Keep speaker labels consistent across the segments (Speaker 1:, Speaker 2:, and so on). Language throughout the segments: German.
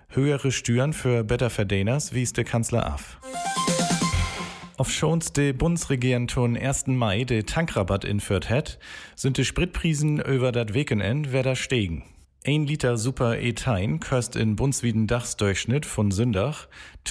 Speaker 1: Höhere Steuern für Betterverdieners wies der Kanzler af. Auf schons de Bundesregierung ton 1. Mai de Tankrabatt inführt hat, sind die Spritprisen über dat Wochenend wieder steigen. 1 Liter Super Etain kostet in bundesweiten Dachsdurchschnitt von Sündach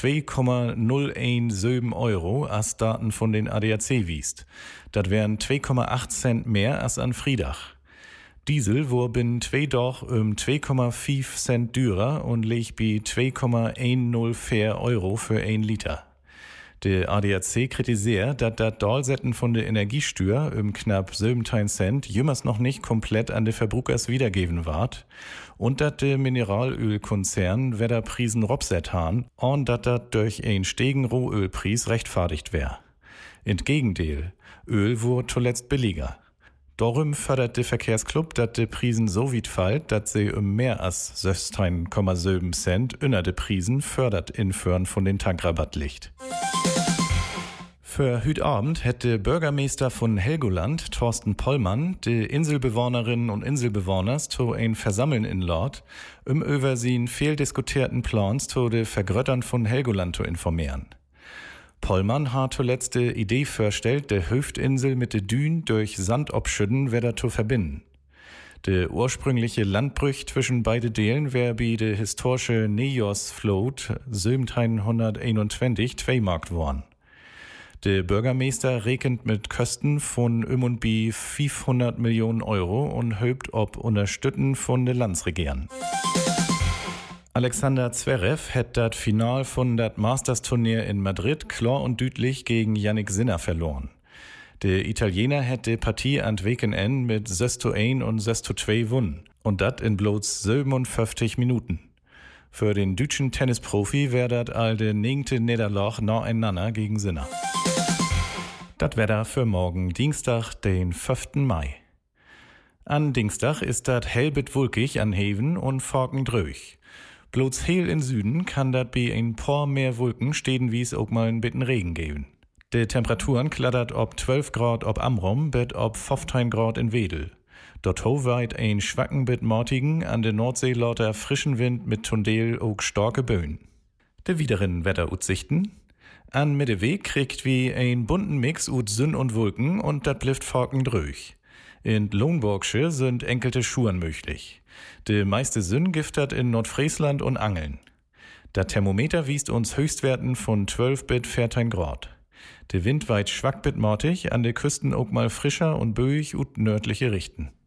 Speaker 1: 2,017 Euro als Daten von den ADAC wiest. Das wären 2,8 Cent mehr als an Friedach. Diesel wo binnen 2 Doch 2,5 Cent dürer und liegt bei 2,104 Euro für 1 Liter. Der ADAC kritisiert, dass das Dalsetzen von der Energiesteuer knapp 17 Cent jümmers noch nicht komplett an die Verbrauchers wiedergeben ward und dass der Mineralölkonzern weder Prisen robset han und dass das durch einen steigen Rohölpreis rechtfertigt wär. Im Gegenteil, Öl wurde zuletzt billiger. Darum fördert der Verkehrsclub, dass die Prisen so weit fallen, dass sie mehr als 16,7 Cent unter die Prisen fördert inführen von den Tankrabatt liegt. Für heute Abend hätte Bürgermeister von Helgoland, Thorsten Pollmann, die Inselbewohnerinnen und Inselbewohners zu ein Versammeln in Lord, über sie viel diskutierten Plans zu de Vergröttern von Helgoland zu informieren. Pollmann hat zuletzt die Idee vorstellt, der Hüftinsel mit de Dün durch Sand abschütten wieder zu verbinden. Der ursprüngliche Landbrüch zwischen beide Delen wäre bei der historische Neos-Float 1721 zweimarkt worden. Der Bürgermeister rechnet mit Kosten von und bei 500 Millionen Euro und hofft ob Unterstützen von der Landesregierung. Alexander Zverev hat das Final von das Masters-Turnier in Madrid klar und deutlich gegen Jannik Sinner verloren. Der Italiener hat die Partie an Wochenende mit 6:1 und 6:2 gewonnen. Und das in bloß 57 Minuten. Für den deutschen Tennisprofi wäre das all der 9. Niederlage nacheinander gegen Sinner. Das Wetter für morgen Dienstag, den 5. Mai. An Dienstag ist das hellbit wolkig an Heven und forkendröch. Bloß hell in Süden kann dat bei ein paar mehr Wolken stehen, wie es auch mal ein bisschen Regen geben. Die Temperaturen klattert ob 12 Grad ob Amrum, bis ob 15 Grad in Wedel. Dort weit ein schwachen bit mortigen, an der Nordsee lauter frischen Wind mit Tundel auch starke Böen. De wideren Wetteraussichten. An Mitteweg kriegt wie ein bunten Mix ut Sünn und Wolken und dat blifft forkendröch. In Lohnborgsche sind enkelte Schuhen möglich. De meiste Sünn giftert in Nordfriesland und Angeln. Der Thermometer wiest uns Höchstwerten von 12 bis 14 Grad. Der Wind weit schwach bis mortig, an der Küsten auch mal frischer und böig und nördliche Richten.